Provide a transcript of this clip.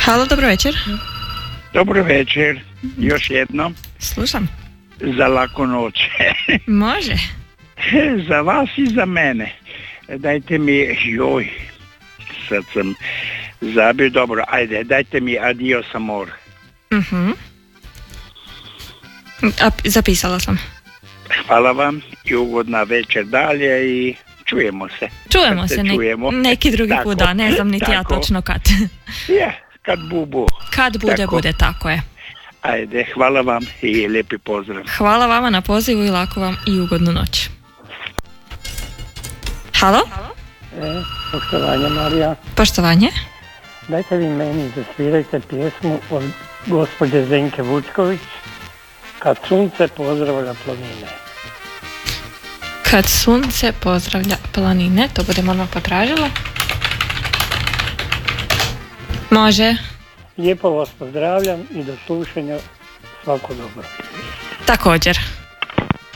Halo, dobro večer. Dobro večer, još jednom. Slušam. Za laku noć. Može. Za vas i za mene. Dajte mi, sad sam zabio, dobro, ajde, dajte mi Adios Amor. Zapisala sam. Hvala vam i ugodna večer dalje i čujemo se. Čujemo se neki drugi tako, put, da, ne znam niti tako. Ja točno kad. Kad bubu. Kad bude, tako. Bude, tako je. Ajde, hvala vam i lijepi pozdrav. Hvala vama na pozivu i lako vam i ugodnu noć. Halo? Poštovanje, Marija. Poštovanje. Dajte vi meni da svirajte pjesmu od gospođe Zdenke Vučković, Kad sunce pozdravlja planine. Kad sunce pozdravlja planine, to budemo odmah potražila. Može. Lijepo vas pozdravljam i do slušanja, svako dobro. Također.